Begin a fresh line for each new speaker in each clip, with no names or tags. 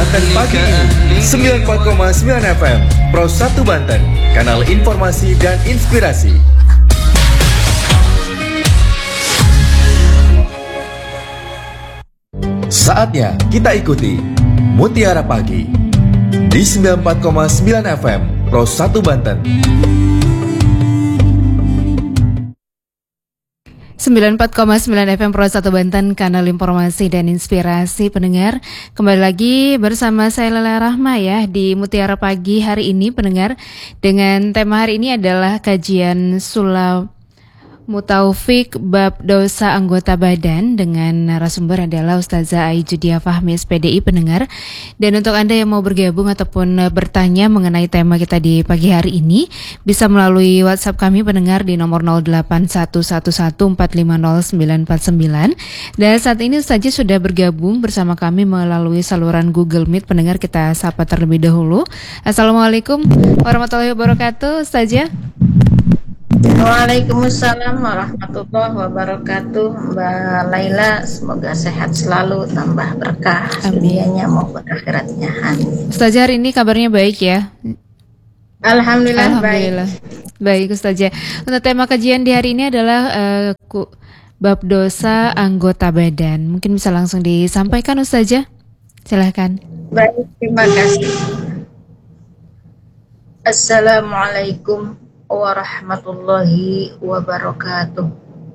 Banten pagi ini 94,9 FM Pro 1 Banten, kanal informasi dan inspirasi. Saatnya kita ikuti Mutiara Pagi di 94,9 FM Pro 1 Banten.
94,9 FM Pro 1 Banten, kanal informasi dan inspirasi pendengar. Kembali lagi bersama saya Lela Rahma ya di Mutiara Pagi hari ini pendengar. Dengan tema hari ini adalah kajian Sulam Mutaufik bab dosa anggota badan dengan narasumber adalah Ustazah Aijudia Fahmi SPDI pendengar. Dan untuk Anda yang mau bergabung ataupun bertanya mengenai tema kita di pagi hari ini bisa melalui WhatsApp kami pendengar di nomor 0811450949. Dan saat ini Ustazah sudah bergabung bersama kami melalui saluran Google Meet pendengar. Kita sapa terlebih dahulu. Assalamualaikum warahmatullahi wabarakatuh Ustazah.
Waalaikumsalam warahmatullahi wabarakatuh. Mbak Laila, semoga sehat selalu, tambah berkah dunianya maupun akhiratnya. Amin.
Ustazah hari ini kabarnya baik ya?
Alhamdulillah.
Baik Ustazah. Untuk tema kajian di hari ini adalah bab dosa anggota badan. Mungkin bisa langsung disampaikan Ustazah. Silahkan.
Baik, terima kasih. Assalamualaikum warahmatullahi wabarakatuh.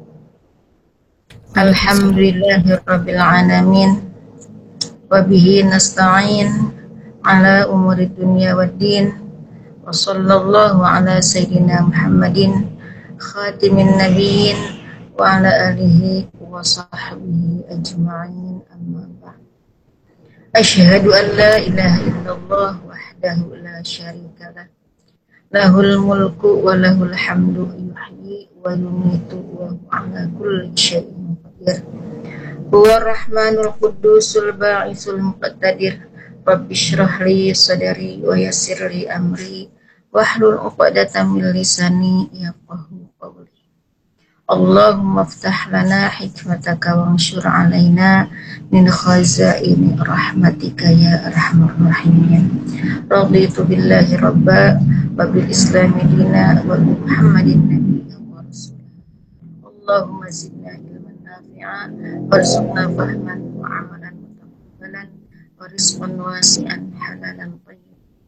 Alhamdulillahirabbil alamin. Wa bihi nasta'in ala umuri dunya waddin. Wa sallallahu ala sayyidina Muhammadin khatimin nabiyyin wa ala alihi wa sahbihi ajma'in. Amma ba'd. Asyhadu an la ilaha illallah wahdahu la syarika lah. Lahul mulku wa lahul hamdu yuhyi wa yumitu wa huwa ala kulli syai'in qadir. Huwa rahmanul qudusul ba'isul muqtadir. Rabbi shrah li sadri wa yassir li amri wahlul 'uqdatam min lisani yafqahu qawli. Allahumma iftah lana hikmataka wanshur alaina min khazaini rahmatika ya arhamar rahimin. Raditu billahi rabba wa bil islami dina wa bi Muhammadin nabiyya wa rasulah. Allahumma zidna ilman nafi'a warzuqna fahman wa amalan mutaqabbalan wa rizqan wasi'an halalan thayyiban.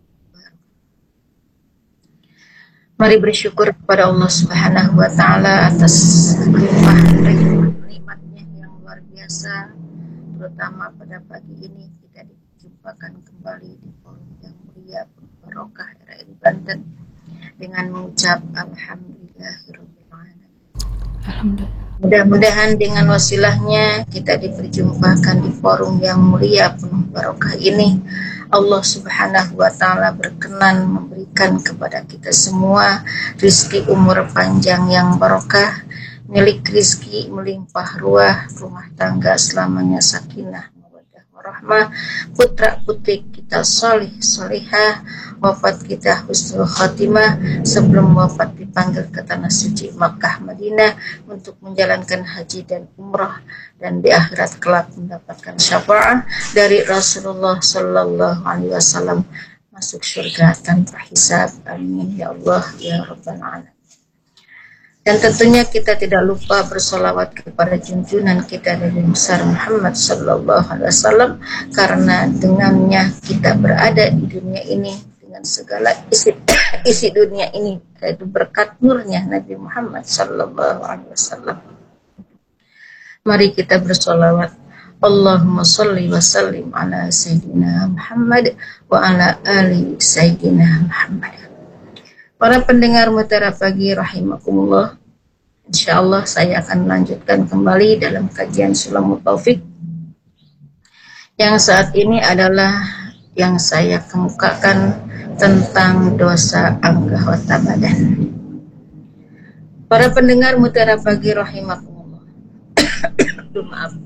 Mari bersyukur kepada Allah Subhanahu wa taala atas limpah nikmatnya yang luar biasa, terutama pada pagi ini kita dijumpakan kembali di forum yang mulia barokah RRI Banten dengan mengucap alhamdulillahirabbil alamin.
Alhamdulillah.
Mudah-mudahan dengan wasilahnya kita diperjumpakan di forum yang mulia penuh barokah ini, Allah Subhanahu wa taala berkenan memberikan kepada kita semua rizki umur panjang yang barokah, milik rizki melimpah ruah, rumah tangga selamanya sakinah mawaddah warahmah, putra putri kita solih solihah, wafat kita husnul khatimah, sebelum wafat dipanggil ke tanah suci Makkah Madinah untuk menjalankan haji dan umrah, dan di akhirat kelak mendapatkan syafaat dari Rasulullah Sallallahu Alaihi Wasallam, masuk surga tanpa hisab. Amin ya Allah ya Rabbal Alamin. Dan tentunya kita tidak lupa bersolawat kepada junjungan kita Nabi besar Muhammad Sallallahu Alaihi Wasallam, karena dengannya kita berada di dunia ini dengan segala isi dunia ini, yaitu berkat nurnya Nabi Muhammad Sallallahu Alaihi Wasallam. Mari kita bersolawat. Allahumma salli wa sallim ala Sayyidina Muhammad wa ala ali Sayyidina Muhammad. Para pendengar Mutiara Pagi rahimakumullah, insyaallah saya akan melanjutkan kembali dalam kajian Sulam Mutaufik yang saat ini adalah yang saya kemukakan tentang dosa anggota badan. Para pendengar Mutiara Pagi rahimakumullah. Maaf,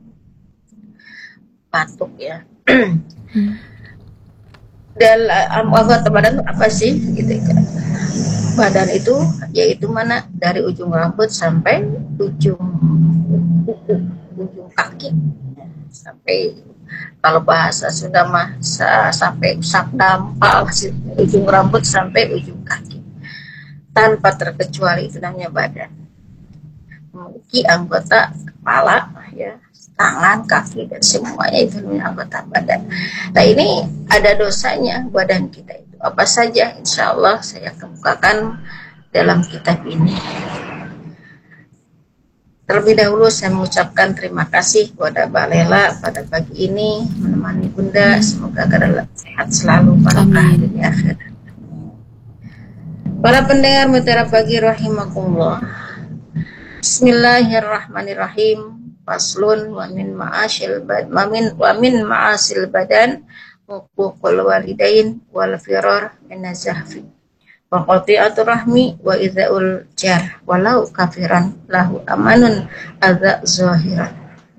batuk ya. Dan anggota badan itu apa sih? Gitu kan. Badan itu yaitu mana? Dari ujung rambut sampai ujung kuku, ujung kaki, sampai kalau bahasa Sunda mah sampai usap dampal, ujung rambut sampai ujung kaki, tanpa terkecuali itu namanya badan. Memiliki anggota kepala, ya, tangan, kaki, dan semuanya itu namanya anggota badan. Nah, ini ada dosanya badan kita itu. Apa saja, insya Allah saya kemukakan dalam kitab ini. Terlebih dahulu saya mengucapkan terima kasih kepada Mbak Lela pada pagi ini menemani Bunda. Semoga Lela sehat selalu, barokah di akhirat. Para pendengar Mutiara Pagi rahimakumullah. Bismillahirrahmanirrahim. Faslun wa min ma'asil badan uququl walidain wal firar min azahfi wa qati'atur rahmi wa idzaul jar walau kafiran lahu amanun adza zahiran.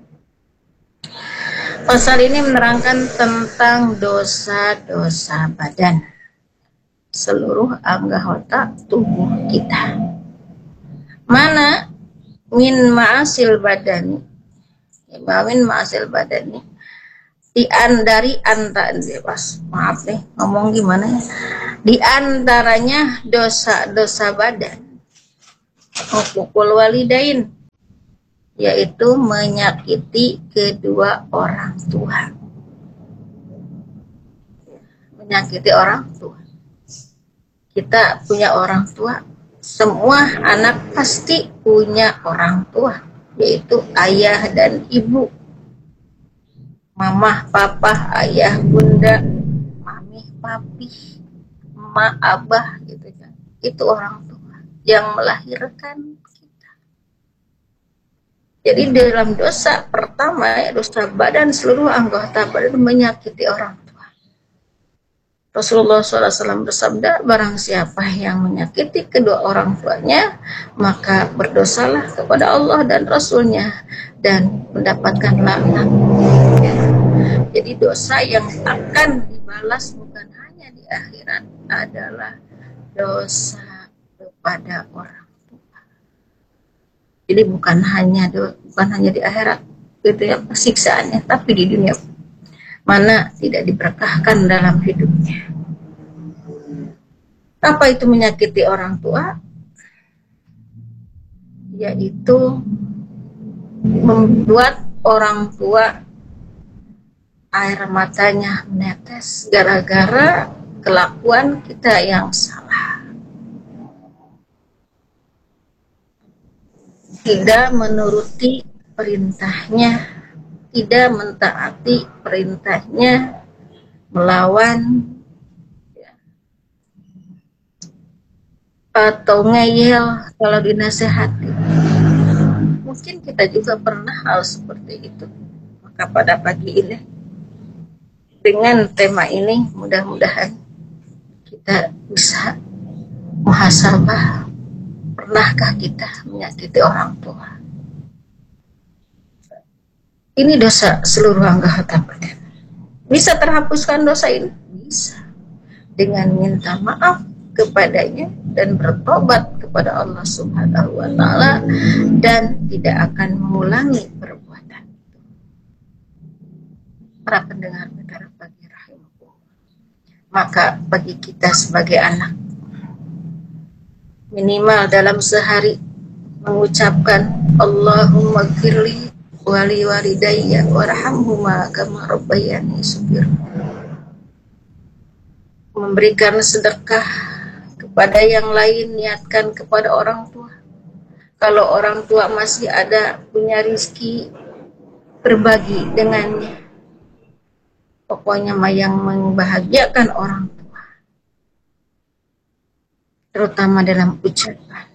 Pasal ini menerangkan tentang dosa-dosa badan, seluruh anggota tubuh kita. Mana min ma'asil badani, min ma'asil badani, dari antara, maaf nih ngomong gimana ya, di antaranya dosa-dosa badan, uququl walidain, yaitu menyakiti kedua orang tua. Menyakiti orang tua. Kita punya orang tua, semua anak pasti punya orang tua, yaitu ayah dan ibu. Mamah, papa, ayah, bunda, mami, papi, emak, abah, gitu kan. Itu orang tua yang melahirkan kita. Jadi dalam dosa pertama, ya, dosa badan, seluruh anggota badan menyakiti orang tua. Rasulullah SAW bersabda, barang siapa yang menyakiti kedua orang tuanya, maka berdosalah kepada Allah dan Rasulnya dan mendapatkan laknat. Jadi dosa yang akan dibalas bukan hanya di akhirat adalah dosa kepada orang tua. Jadi bukan hanya di akhirat itu ya siksaannya, tapi di dunia mana tidak diberkahkan dalam hidupnya. Apa itu menyakiti orang tua? Yaitu membuat orang tua air matanya menetes gara-gara kelakuan kita yang salah. Tidak menuruti perintahnya, tidak mentaati perintahnya, melawan, ya, atau ngeyel kalau dinasehati. Mungkin kita juga pernah hal seperti itu. Maka pada pagi ini, dengan tema ini, mudah-mudahan kita bisa muhasabah. Pernahkah kita menyakiti orang tua? Ini dosa seluruh anggota badan. Bisa terhapuskan dosa ini? Bisa. Dengan minta maaf kepadanya dan bertobat kepada Allah Subhanahu wa Ta'ala dan tidak akan mengulangi perbuatan itu. Para pendengar Mutiara Pagi rahimahullah. Maka bagi kita sebagai anak, minimal dalam sehari mengucapkan Allahumma gfirli wali walidayya warhamhuma kama rabbayani shaghira. Memberikan sedekah kepada yang lain, niatkan kepada orang tua. Kalau orang tua masih ada punya rezeki, berbagi dengannya. Pokoknya yang membahagiakan orang tua, terutama dalam ucapan.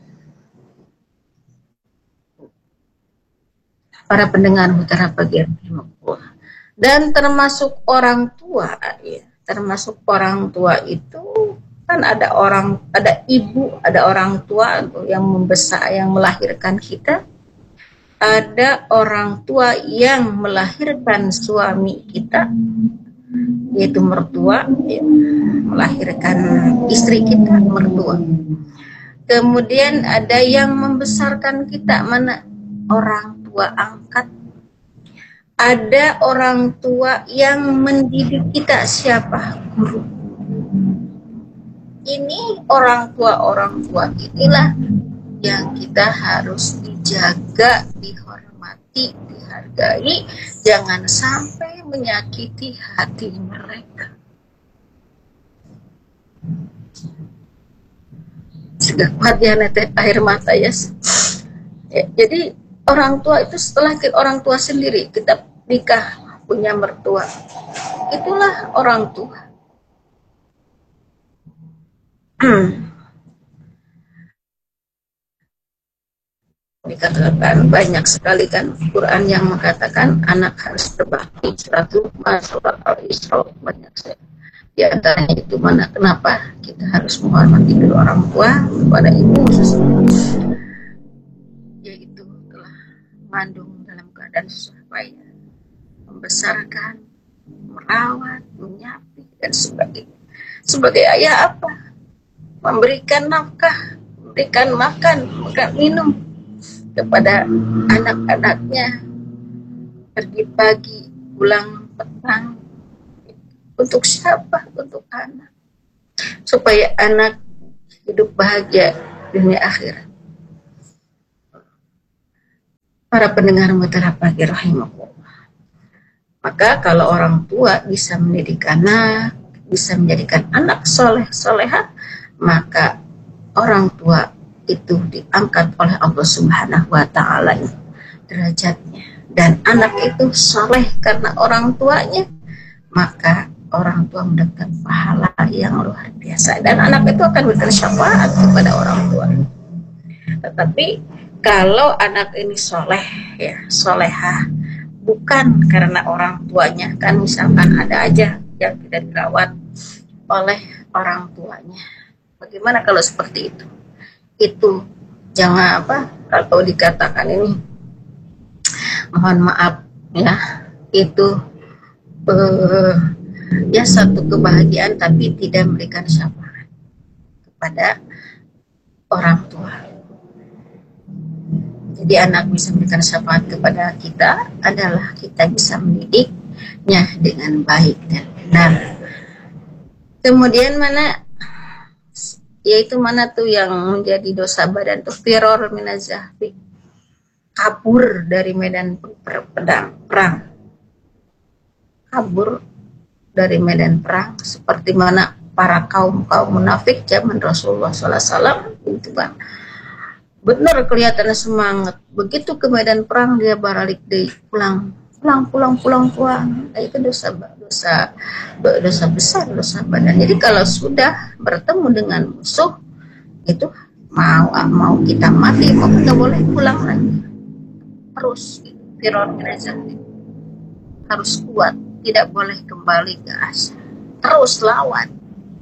Para pendengar Mutiara Pagi dan termasuk orang tua, ya, termasuk orang tua itu kan ada ibu, ada orang tua yang membesar, yang melahirkan kita. Ada orang tua yang melahirkan suami kita, yaitu mertua, ya, melahirkan istri kita, mertua. Kemudian ada yang membesarkan kita, mana orang tua angkat. Ada orang tua yang mendidik kita, siapa? Guru. Ini orang tua inilah yang kita harus dijaga, dihormati, dihargai, jangan sampai menyakiti hati mereka. Sudah kuat ya netes air mata ya. Jadi orang tua itu setelah orang tua sendiri, kita nikah punya mertua, itulah orang tua. Dikatakan banyak sekali kan Quran yang mengatakan anak harus berbakti, surat Luqman, surat Al-Isra, banyak sekali. Di antaranya itu mana kenapa kita harus menghormati kedua orang tua kepada ibu khususnya, yaitu telah mengandung dalam keadaan susah payah, membesarkan, merawat, menyapi dan sebagainya. Sebagai ayah apa? Memberikan nafkah, memberikan makan, memberikan minum kepada anak-anaknya, pergi pagi, pulang petang. Untuk siapa? Untuk anak. Supaya anak hidup bahagia dunia akhirat. Para pendengar Mutiara Pagi rahimakumullah. Maka kalau orang tua bisa mendidik anak, bisa menjadikan anak soleh, solehah, maka orang tua itu diangkat oleh Allah Subhanahu wa Ta'ala derajatnya, dan anak itu soleh karena orang tuanya, maka orang tua mendapat pahala yang luar biasa, dan anak itu akan berikan syafaat kepada orang tua. Tetapi kalau anak ini soleh ya, solehah, bukan karena orang tuanya, kan misalkan ada aja yang tidak dirawat oleh orang tuanya. Bagaimana kalau seperti itu? Itu jangan kalau dikatakan ini, mohon maaf ya, itu ya satu kebahagiaan tapi tidak memberikan syafaat kepada orang tua. Jadi anak bisa memberikan syafaat kepada kita adalah kita bisa mendidiknya dengan baik dan benar. Kemudian yaitu mana tuh yang menjadi dosa badan tuh, firor minazahfi, kabur dari medan perang, kabur dari medan perang, seperti mana para kaum munafik zaman Rasulullah SAW itu kan benar kelihatan semangat, begitu ke medan perang dia balik deh, pulang. Nah, itu dosa besar, dosa badan. Jadi kalau sudah bertemu dengan musuh itu, mau kita mati, mau kita boleh pulang lagi, harus firor harus kuat, tidak boleh kembali ke asal, terus lawan.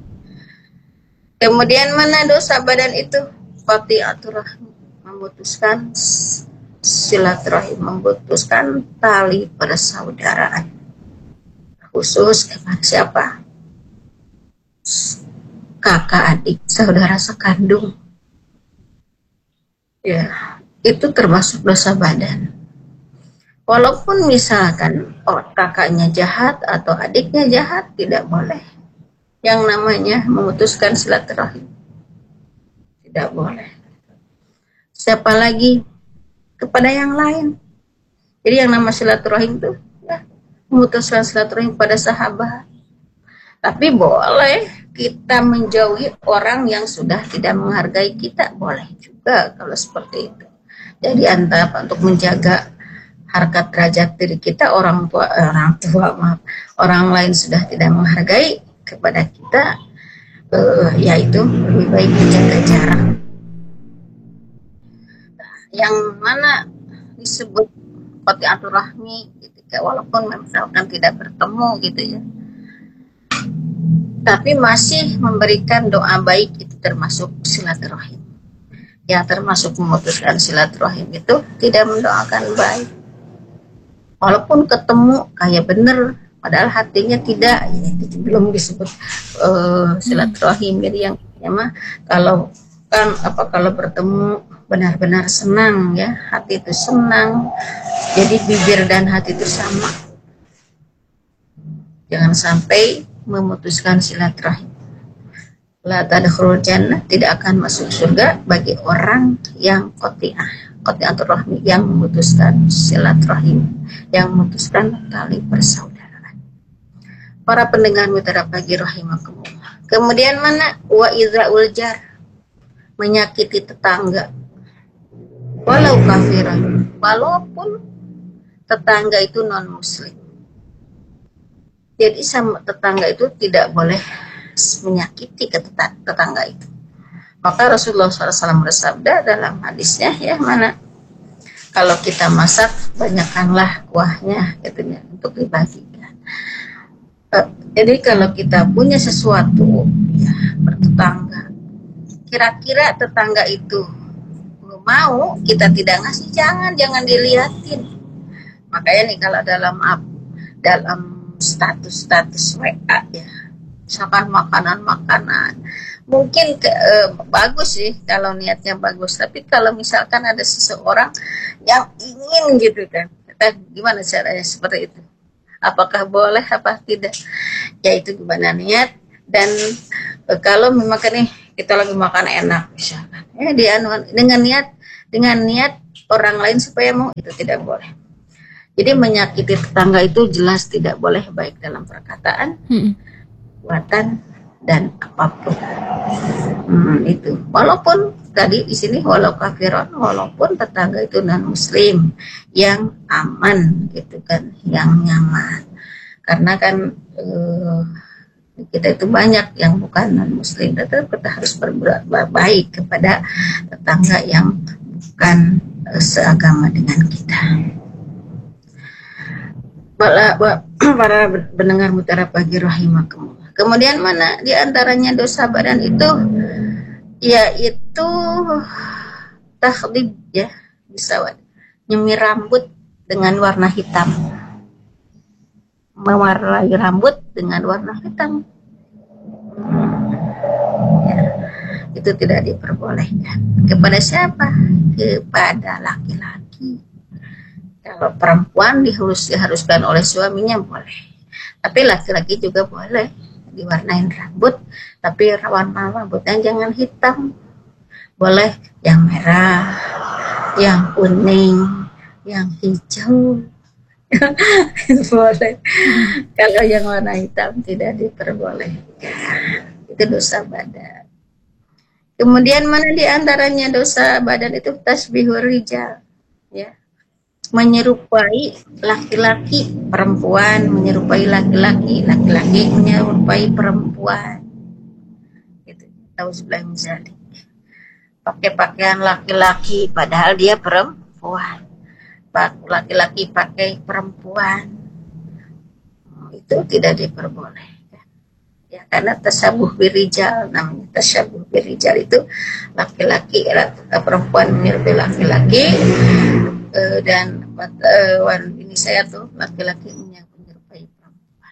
Kemudian mana dosa badan itu? Qati'atur rahim, memutuskan silaturahim, memutuskan tali persaudaraan, khusus kepada siapa? Kakak adik, saudara sekandung. Ya, itu termasuk dosa badan. Walaupun misalkan kakaknya jahat atau adiknya jahat, tidak boleh. Yang namanya memutuskan silaturahim, tidak boleh. Siapa lagi? Kepada yang lain. Jadi yang nama silaturahim itu ya, memutuskan silaturahim pada sahabat. Tapi boleh kita menjauhi orang yang sudah tidak menghargai kita, boleh juga kalau seperti itu. Jadi untuk menjaga harkat derajat diri kita, orang lain sudah tidak menghargai kepada kita, yaitu lebih baik menjaga jarak. Yang mana disebut qati'atur rahmi ketika walaupun misalkan tidak bertemu gitu ya, tapi masih memberikan doa baik, itu termasuk silaturahim. Yang termasuk memutuskan silaturahim itu tidak mendoakan baik, walaupun ketemu kayak bener padahal hatinya tidak, ya, itu belum disebut silaturahim. Jadi yang mah kalau bertemu benar-benar senang ya, hati itu senang. Jadi bibir dan hati itu sama. Jangan sampai memutuskan silaturahim. La tadkhulul jannah, tidak akan masuk surga bagi orang yang qati'atur rahmi, yang memutuskan silaturahim, yang memutuskan tali persaudaraan. Para pendengar Mutiara Pagi rahimakumullah. Kemudian mana? Wa idza'ul jar, menyakiti tetangga. Walau kafiran, walaupun tetangga itu non muslim. Jadi sama tetangga itu tidak boleh menyakiti ke tetangga itu. Maka Rasulullah SAW bersabda dalam hadisnya ya, mana? Kalau kita masak, banyakkanlah kuahnya katanya untuk dibagikan. Jadi kalau kita punya sesuatu ya, bertetangga, kira-kira tetangga itu mau kita tidak ngasih, jangan dilihatin. Makanya nih kalau dalam status WA ya, misalkan makanan mungkin bagus sih kalau niatnya bagus, tapi kalau misalkan ada seseorang yang ingin gitu kan, gimana caranya seperti itu? Apakah boleh apa tidak? Ya itu gimana niat. Dan kalau memang nih kita lagi makan enak misalkan ya, dengan niat orang lain supaya mau, itu tidak boleh. Jadi menyakiti tetangga itu jelas tidak boleh, baik dalam perkataan, perbuatan, dan apapun. Itu. Walaupun tadi di sini walau kafiron, walaupun tetangga itu non muslim, yang aman gitu kan, yang nyaman. Karena kan kita itu banyak yang bukan non muslim, tetap kita harus berbuat baik kepada tetangga yang bukan seagama dengan kita. Para pendengar Mutiara Pagi rahimakumullah. Kemudian mana di antaranya dosa badan itu, yaitu takhlid ya, bisa nyemir rambut dengan warna hitam, mewarnai rambut dengan warna hitam. Ya, itu tidak diperbolehkan. Kepada siapa? Kepada laki-laki. Kalau perempuan diharuskan oleh suaminya boleh, tapi laki-laki juga boleh diwarnain rambut, tapi warna rambutnya jangan hitam, boleh yang merah, yang kuning, yang hijau. Boleh. Kalau yang warna hitam tidak diperbolehkan, itu dosa badan. Kemudian mana di antaranya dosa badan itu tasbihur rijal ya, menyerupai laki-laki, perempuan menyerupai laki-laki, laki-laki menyerupai perempuan. Itu tauzubillah min dzalik. Pakai pakaian laki-laki padahal dia perempuan. Laki-laki pakai perempuan. Itu tidak diperbolehkan. Ya, karena tasabuh birijal, namanya tasabuh birijal itu laki-laki, perempuan menyerupai laki-laki. Dan ini saya tuh laki-laki menyerupai perempuan.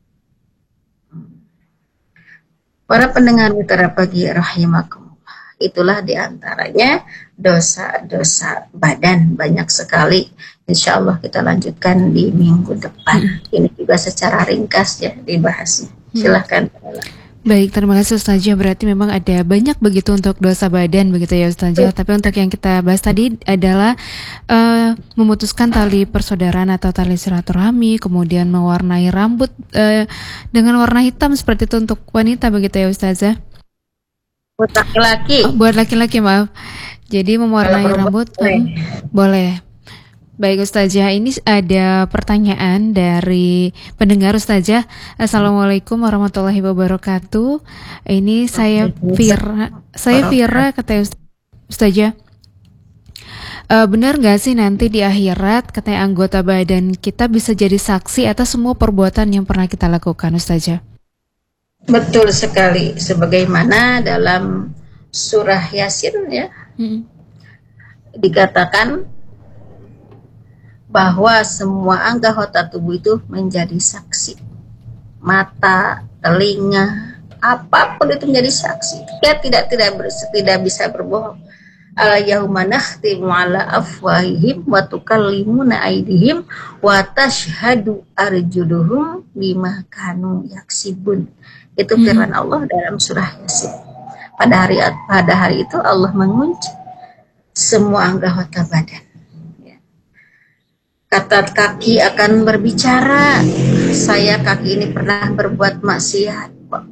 Para pendengar Mutiara Pagi rahimakumullah, itulah diantaranya dosa-dosa badan, banyak sekali. Insya Allah kita lanjutkan di minggu depan. Ini juga secara ringkas ya dibahasnya. Silahkan.
Baik, terima kasih Ustazah. Berarti memang ada banyak begitu untuk dosa badan begitu ya Ustazah. Tapi untuk yang kita bahas tadi adalah memutuskan tali persaudaraan atau tali silaturahmi, kemudian mewarnai rambut dengan warna hitam seperti itu untuk wanita begitu ya Ustazah.
Buat laki-laki.
Buat laki-laki, maaf. Jadi mewarnai rambut boleh. Baik Ustazah, ini ada pertanyaan dari pendengar Ustazah. Assalamualaikum warahmatullahi wabarakatuh. Ini saya Fira kata Ustazah. Benar nggak sih nanti di akhirat katanya anggota badan kita bisa jadi saksi atas semua perbuatan yang pernah kita lakukan Ustazah?
Betul sekali, sebagaimana dalam surah Yasin ya, dikatakan bahwa semua anggota tubuh itu menjadi saksi. Mata, telinga, apapun itu menjadi saksi. Dia tidak bisa berbohong. al-yauma nakhtimu ala afwahihim wa tukallimuna aydihim wa tashhadu arjuluhum bima kanu yaksibun. Itu firman Allah dalam surah Yasin. Pada hari itu Allah mengunci semua anggota badan. Kata kaki akan berbicara, saya kaki ini pernah berbuat maksiat.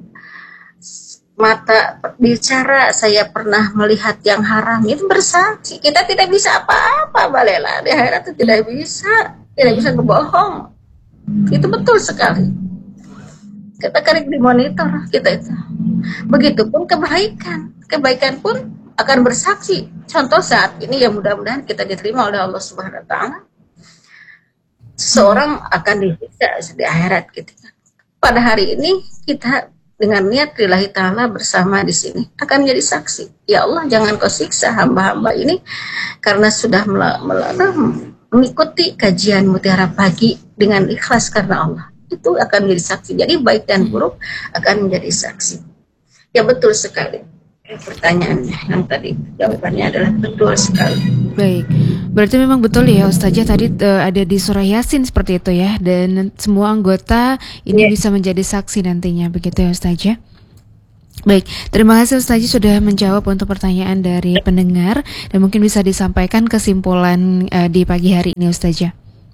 Mata bicara, saya pernah melihat yang haram. Itu bersaksi. Kita tidak bisa apa-apa, Mbak Lela. Di akhirat itu tidak bisa berbohong. Itu betul sekali. Kita kerek dimonitor kita itu. Begitupun kebaikan pun akan bersaksi. Contoh saat ini ya mudah-mudahan kita diterima oleh Allah Subhanahu Wa Taala. Seseorang akan disiksa di akhirat gitu. Pada hari ini kita dengan niat lillahi ta'ala bersama di sini akan menjadi saksi. Ya Allah, jangan kau siksa hamba-hamba ini karena sudah mengikuti kajian Mutiara Pagi dengan ikhlas karena Allah. Itu akan menjadi saksi. Jadi baik dan buruk akan menjadi saksi. Ya betul sekali. Pertanyaannya yang tadi jawabannya adalah betul sekali.
Baik, berarti memang betul ya Ustazah tadi ada di surah Yasin seperti itu ya, dan semua anggota ini bisa menjadi saksi nantinya, begitu ya Ustazah. Baik, terima kasih Ustazah sudah menjawab untuk pertanyaan dari pendengar dan mungkin bisa disampaikan kesimpulan di pagi hari ini Ustazah.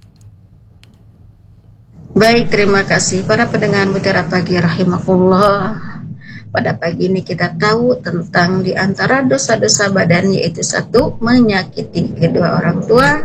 Baik, terima kasih para pendengar Mutiara Pagi rahimakumullah. Pada pagi ini kita tahu tentang di antara dosa-dosa badan, yaitu satu, menyakiti kedua orang tua,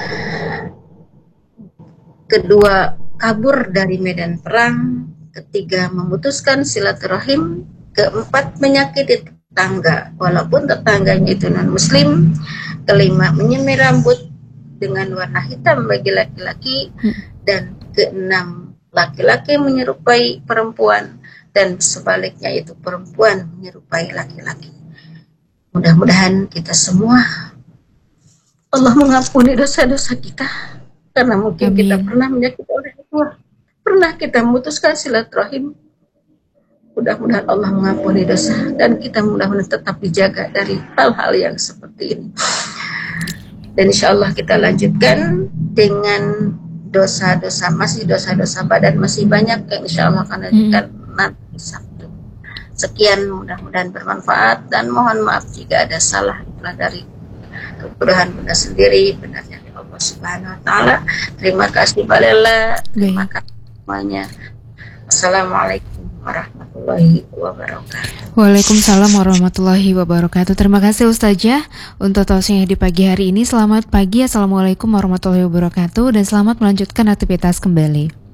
kedua, kabur dari medan perang, ketiga, memutuskan silaturahim, keempat, menyakiti tetangga walaupun tetangganya itu non-muslim, kelima, menyemir rambut dengan warna hitam bagi laki-laki, dan keenam, laki-laki menyerupai perempuan dan sebaliknya itu perempuan menyerupai laki-laki. Mudah-mudahan kita semua Allah mengampuni dosa-dosa kita, karena mungkin kita pernah menyakiti orang tua, pernah kita memutuskan silaturahim. Mudah-mudahan Allah mengampuni dosa dan kita mudah-mudahan tetap dijaga dari hal-hal yang seperti ini. Dan insya Allah kita lanjutkan dengan dosa-dosa, masih dosa-dosa badan masih banyak yang insya Allah akan lanjutkan nanti Sabtu. Sekian, mudah-mudahan bermanfaat dan mohon maaf jika ada salah, itulah dari kebodohan Bunda sendiri, benarnya dari Allah Subhanahu Wa Taala. Terima kasih Mbak Lela, terima kasih semuanya. Assalamualaikum warahmatullahi wabarakatuh.
Waalaikumsalam warahmatullahi wabarakatuh. Terima kasih Ustazah untuk tausiahnya di pagi hari ini. Selamat pagi, assalamualaikum warahmatullahi wabarakatuh, dan selamat melanjutkan aktivitas kembali.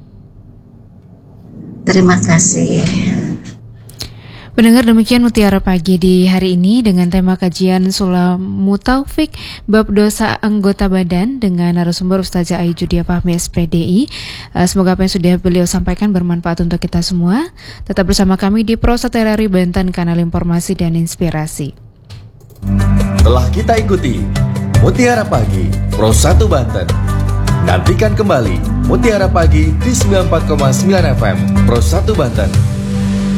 Terima kasih.
Pendengar, demikian Mutiara Pagi di hari ini dengan tema kajian Sulamu Taufik bab dosa anggota badan dengan narasumber Ustazah Ayu Judia Fahmi SPDI. Semoga apa yang sudah beliau sampaikan bermanfaat untuk kita semua. Tetap bersama kami di Pro 1 RRI Banten, kanal informasi dan inspirasi.
Telah kita ikuti Mutiara Pagi Pro 1 Banten. Nantikan kembali Mutiara Pagi di 94,9 FM Pro 1 Banten.